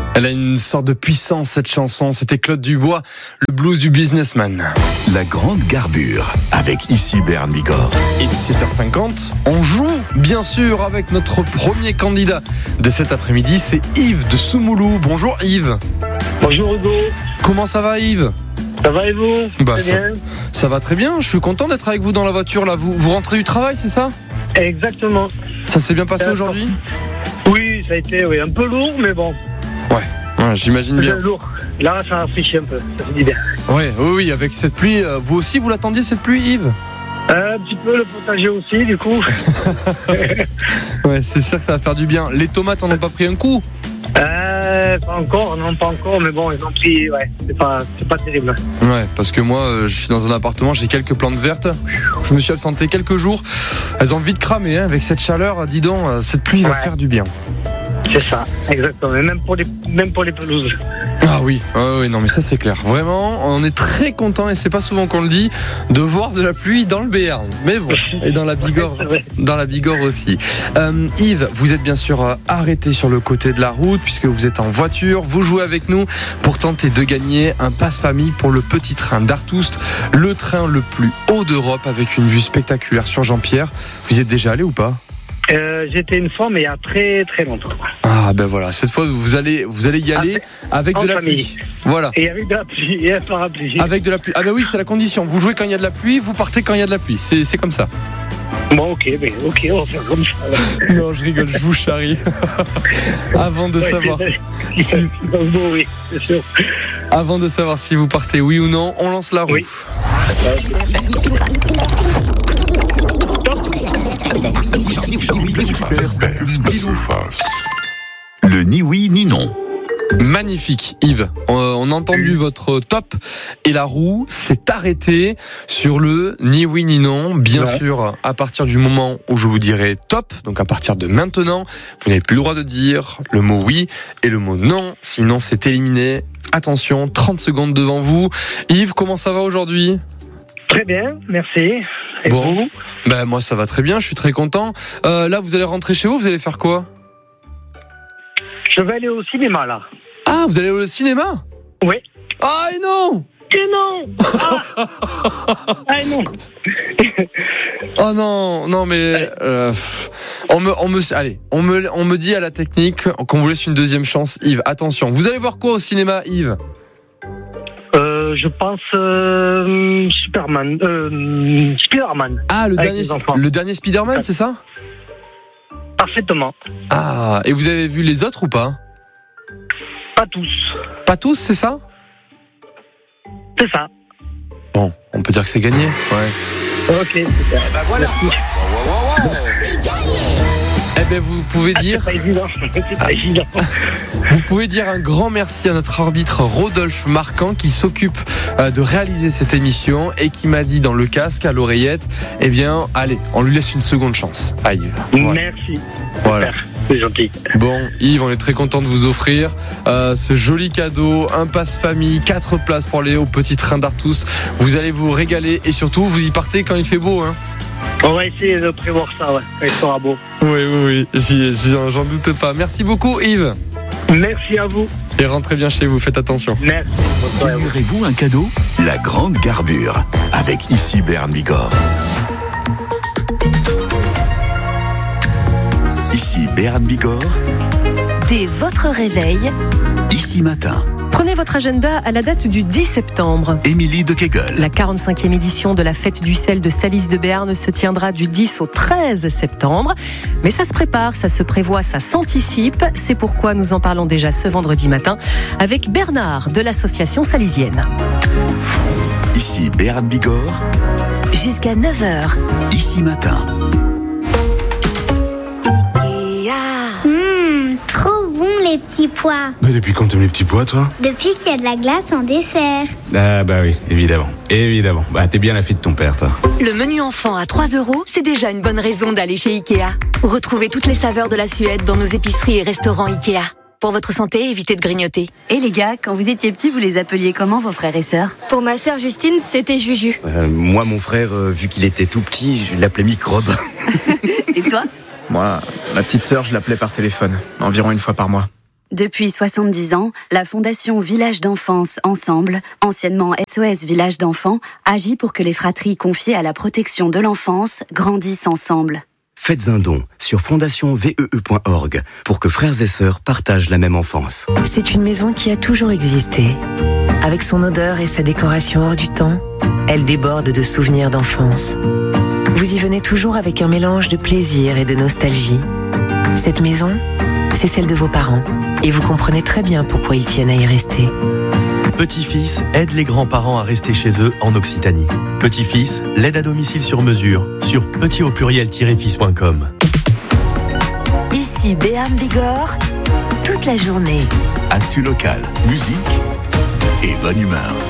Elle a une sorte de puissance, cette chanson. C'était Claude Dubois, le blues du businessman. La grande garbure, avec ici Bern Bigorre. Et 17h50, on joue, bien sûr, avec notre premier candidat de cet après-midi. C'est Yves de Soumoulou. Bonjour Yves. Bonjour Hugo. Comment ça va Yves ? Ça va et vous ? Très bien. Ça va très bien. Je suis content d'être avec vous dans la voiture. Là, vous rentrez du travail, c'est ça ? Exactement. Ça s'est bien passé aujourd'hui ? Oui, ça a été un peu lourd, mais bon. Ouais, j'imagine bien. Lourd. Là, ça rafraîchit un peu. Ça fait du bien. Oui, avec cette pluie. Vous aussi, vous l'attendiez cette pluie, Yves ? Un petit peu, le potager aussi, du coup. Ouais, c'est sûr que ça va faire du bien. Les tomates en ont pas pris un coup ? Pas encore, mais bon, ils ont pris, c'est pas terrible. Ouais, parce que moi, je suis dans un appartement, j'ai quelques plantes vertes. Je me suis absenté quelques jours. Elles ont vite cramé, avec cette chaleur. Dis donc, cette pluie va faire du bien. C'est ça, exactement. Et même pour les pelouses. Ah oui, non mais ça c'est clair. Vraiment, on est très content et c'est pas souvent qu'on le dit de voir de la pluie dans le Béarn. Mais bon, et dans la Bigorre, aussi. Yves, vous êtes bien sûr arrêté sur le côté de la route puisque vous êtes en voiture. Vous jouez avec nous pour tenter de gagner un passe-famille pour le petit train d'Artoust, le train le plus haut d'Europe avec une vue spectaculaire sur Jean-Pierre. Vous y êtes déjà allé ou pas ? J'étais une fois, mais il y a très très longtemps. Ah ben voilà, cette fois vous allez y aller avec de la pluie. Voilà. Et avec de la pluie, et un parapluie. Avec de la pluie. Ah ben oui, c'est la condition. Vous jouez quand il y a de la pluie, vous partez quand il y a de la pluie. C'est comme ça. Bon, ok, on va faire comme ça. Non, je rigole, je vous charrie. Avant de savoir. Oui, c'est sûr. Avant de savoir si vous partez oui ou non, on lance la roue. Oui. Le ni oui ni non. Magnifique Yves, on a entendu votre top et la roue s'est arrêtée sur le ni oui ni non. Bien sûr, à partir du moment où je vous dirai top, donc à partir de maintenant, vous n'avez plus le droit de dire le mot oui et le mot non, sinon c'est éliminé. Attention, 30 secondes devant vous. Yves, comment ça va aujourd'hui ? Très bien, merci. Et bon, vous ? Ben moi ça va très bien, je suis très content. Là vous allez rentrer chez vous, vous allez faire quoi ? Je vais aller au cinéma là. Ah, vous allez au cinéma ? Oui. Ah et non ! Et non ! Ah et non ! Oh non mais on me dit à la technique qu'on vous laisse une deuxième chance, Yves. Attention, vous allez voir quoi au cinéma, Yves ? Je pense Spider-Man. Ah, le dernier Spider-Man, c'est ça ? Parfaitement. Ah, et vous avez vu les autres ou pas ? Pas tous. Pas tous, c'est ça ? C'est ça. Bon, on peut dire que c'est gagné. Ouais. Ok, super. Ben voilà. Eh ben vous pouvez dire. C'est pas évident. Vous pouvez dire un grand merci à notre arbitre Rodolphe Marquand qui s'occupe de réaliser cette émission et qui m'a dit dans le casque à l'oreillette, eh bien, allez, on lui laisse une seconde chance. Ah, Yves. Voilà. Merci. Voilà. Super. C'est gentil. Bon, Yves, on est très content de vous offrir ce joli cadeau, un passe-famille, 4 places pour aller au petit train d'Artoust. Vous allez vous régaler et surtout, vous y partez quand il fait beau, hein. On va essayer de prévoir ça, quand il sera beau. Oui, j'en doute pas. Merci beaucoup, Yves. Merci à vous. Et rentrez bien chez vous, faites attention. Merci. Aurez-vous un cadeau ? La grande garbure, avec ici Bern Bigorre. Ici Bern Bigorre. Dès votre réveil, Ici matin. prenez votre agenda à la date du 10 septembre. Émilie de Kegel. La 45e édition de la fête du sel de Salis de Béarn se tiendra du 10 au 13 septembre. Mais ça se prépare, ça se prévoit, ça s'anticipe. C'est pourquoi nous en parlons déjà ce vendredi matin avec Bernard de l'association salisienne. Ici Bern Bigorre. Jusqu'à 9h. Ici matin. Trop bon les petits pois. Mais depuis quand t'aimes les petits pois, toi ? Depuis qu'il y a de la glace en dessert. Ah bah oui, évidemment. Bah t'es bien la fille de ton père, toi. Le menu enfant à 3 €, c'est déjà une bonne raison d'aller chez Ikea. Retrouvez toutes les saveurs de la Suède dans nos épiceries et restaurants Ikea. Pour votre santé, évitez de grignoter. Et les gars, quand vous étiez petits, vous les appeliez comment vos frères et sœurs ? Pour ma sœur Justine, c'était Juju. Moi, mon frère, vu qu'il était tout petit, je l'appelais Microbe. Et toi ? Moi, ma petite sœur, je l'appelais par téléphone, environ une fois par mois. Depuis 70 ans, la Fondation Village d'Enfance Ensemble, anciennement SOS Village d'Enfants, agit pour que les fratries confiées à la protection de l'enfance grandissent ensemble. Faites un don sur fondationvee.org pour que frères et sœurs partagent la même enfance. C'est une maison qui a toujours existé. Avec son odeur et sa décoration hors du temps, elle déborde de souvenirs d'enfance. Vous y venez toujours avec un mélange de plaisir et de nostalgie. Cette maison, c'est celle de vos parents. Et vous comprenez très bien pourquoi ils tiennent à y rester. Petit-Fils aide les grands-parents à rester chez eux en Occitanie. Petit-Fils, l'aide à domicile sur mesure sur petit-fils.com. Ici Béarn Bigorre, toute la journée. Actu locale, musique et bonne humeur.